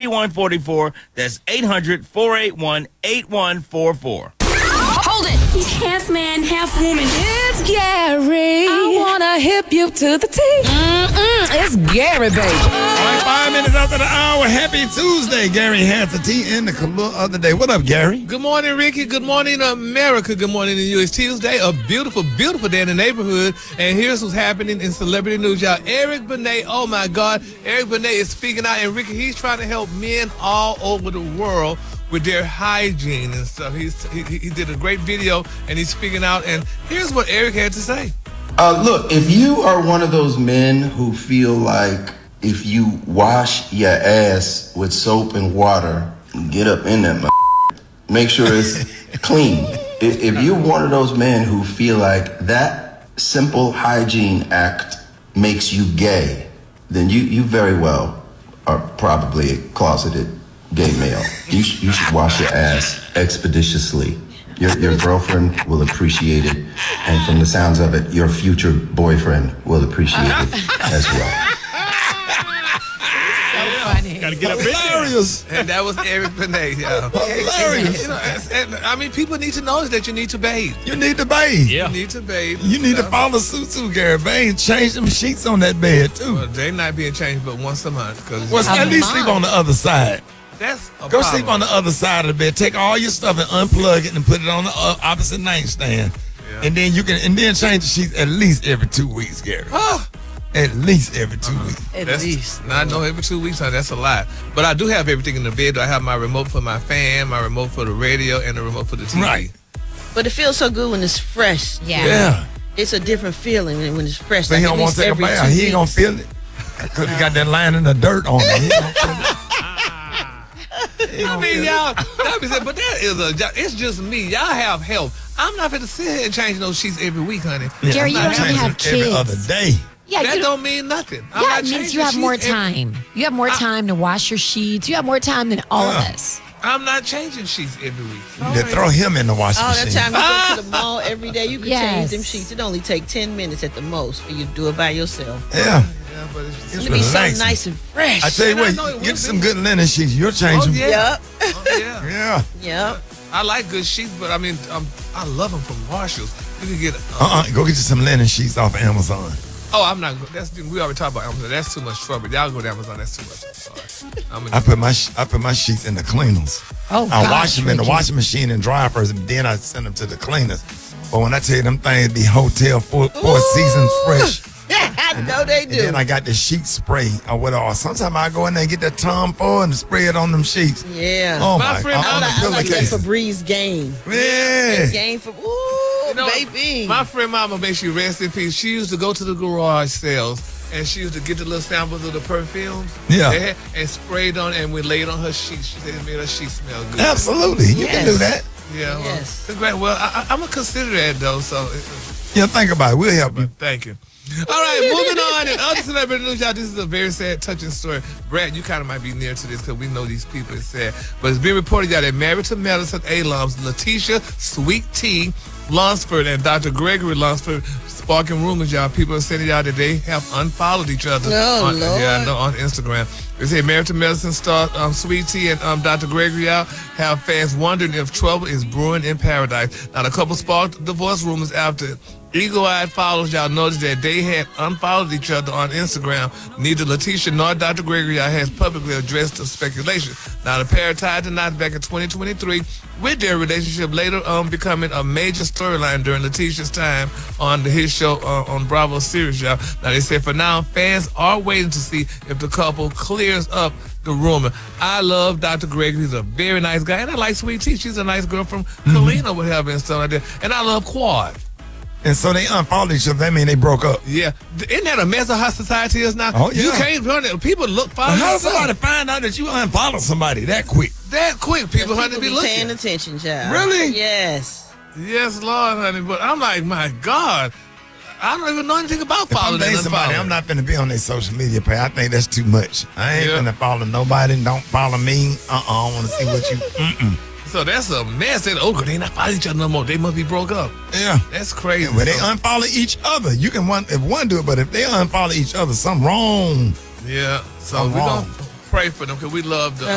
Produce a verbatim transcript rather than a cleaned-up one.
one four four. That's eight hundred, four eight one, eight one four four. Hold it. Half man, half woman. It's Gary. I wanna hip you to the T. Mm-mm, it's Gary, baby. All right, five minutes after the hour. Happy Tuesday. Gary has the tea in the club of the day. What up, Gary? Good morning, Ricky. Good morning, America. Good morning to you. It's Tuesday, a beautiful, beautiful day in the neighborhood. And here's what's happening in celebrity news, y'all. Eric Benet, oh my God. Eric Benet is speaking out. And Ricky, he's trying to help men all over the world with their hygiene and stuff. He's, he, he did a great video, and he's speaking out. And here's what Eric had to say. Uh, look, if you are one of those men who feel like if you wash your ass with soap and water, get up in that m- make sure it's clean. If, if you're one of those men who feel like that simple hygiene act makes you gay, then you, you very well are probably a closeted gay male. You, sh- you should wash your ass expeditiously. Your, your girlfriend will appreciate it, and from the sounds of it, your future boyfriend will appreciate it as well. Gotta get up hilarious. And that was Eric Benet, y'all. Hilarious. You know, and, and, I mean, people need to know that you need to bathe. You need to bathe. You need to bathe. You need to So, follow suit too, Gary. Bathe. Change them sheets on that bed, too. Well, they're not being changed but once a month. Cause Well, at least sleep on the other side. that's a Go problem. sleep on the other side of the bed. Take all your stuff and unplug it and put it on the uh, opposite nightstand. Yeah. And then you can and then change the sheets at least every two weeks, Gary. Oh, At least every two Uh-huh. weeks. At that's, least. I know every two weeks, huh? That's a lot. But I do have everything in the bed. I have my remote for my fan, my remote for the radio, and the remote for the T V. Right. But it feels so good when it's fresh. Yeah. Yeah. It's a different feeling when it's fresh. But like he at don't want least to take a every bath. two He ain't gonna weeks. feel it. Because he got that line in the dirt on him. He don't feel it. He I don't mean, feel it. y'all, that be said, but that is a job. It's just me. Y'all have help. I'm not going to sit here and change those sheets every week, honey. Yeah, Gary, I'm you not don't even have changing every kids. other day. Yeah, That you don't mean nothing. I'm yeah, not it means changing you have more sheets every- time. You have more time to wash your sheets. You have more time than all Yeah. of us. I'm not changing sheets every week. They throw him in the washing All that machine. time you go to the mall every day, you can Yes. change them sheets. It only take ten minutes at the most for you to do it by yourself. Yeah. Yeah, but it's, It's It's gonna be so relaxing. nice and fresh. I tell you And I what, know it get would some be. good linen sheets. You'll change Oh, them. yeah. Yep. Oh, yeah. Yeah. Yep. I like good sheets, but I mean, um, I love them from Marshalls. You can get. Uh, Uh-uh. Go get you some linen sheets off of Amazon. Oh, I'm not. That's we already talked about Amazon. That's too much trouble. Y'all go to Amazon. That's too much. Sorry. I'm I put my sh- I put my sheets in the cleaners. Oh, I gosh, wash them in the Ricky. washing machine and dry first, and then I send them to the cleaners. But when I tell you them things be hotel four, four seasons fresh. I know they And do. then I got the sheet spray or whatever. Sometimes I go in there and get that Tom Ford and spray it on them sheets. Yeah. Oh My my, friend- on I the like, I like that pillowcases. Febreze game. Yeah. Game for ooh, You know, baby. My friend Mama, may she rest in peace. She used to go to the garage sales and she used to get the little samples of the perfumes. Yeah. they had- and sprayed on and we laid on her sheets. She said it made her sheets smell good. Absolutely. You can do that. Yeah. Well, Yes. it's great. Well, I, I, I'm gonna consider that though. So, uh, Yeah, think about it. We'll help you. thank you. All right, moving on. And other celebrity news, y'all. This is a very sad, touching story. Brad, you kind of might be near to this because we know these people. It's sad, but it's being reported y'all that Married to Medicine alums Letitia Sweet Tea Lunsford and Doctor Gregory Lunsford sparking rumors, y'all. People are saying y'all that they have unfollowed each other. Oh, on, Lord. Yeah, I know, on Instagram. They say Married to Medicine star um, Sweet Tea and um, Doctor Gregory y'all have fans wondering if trouble is brewing in paradise. Now, the couple sparked divorce rumors after eagle-eyed followers y'all noticed that they had unfollowed each other on Instagram. Neither Letitia nor Doctor Gregory y'all has publicly addressed the speculation. Now, the pair tied the knot back in twenty twenty-three with their relationship later um, becoming a major storyline during Letitia's time on the hit show uh, on Bravo series, y'all. Now, they say for now, fans are waiting to see if the couple clears up the rumor. I love Doctor Gregory. He's a very nice guy. And I like Sweet Tea. She's a nice girl from Kalina, whatever, and stuff like that. And I love Quad. And so they unfollowed each other. That mean they broke up. Yeah. Isn't that a mess of how society is now? Oh, yeah. You can't run it. People look follow How does you somebody find out that you unfollowed somebody that quick? that quick. People, honey, People be be looking. paying attention, child. Really? Yes. Yes, Lord, honey. But I'm like, my God. I don't even know anything about If I'm following dating and somebody, unfollowing. I'm not finna be on their social media page. I think that's too much. I ain't Yeah. finna follow nobody. Don't follow me. Uh-uh. I want to see what you... Mm-mm. So that's a mess. They, oh, they not following each other no more. They must be broke up. Yeah. That's crazy. Well, they So- unfollow each other. You can one if one do it, but if they unfollow each other, something wrong. Yeah. So I'm we're wrong. going to pray for them because we love the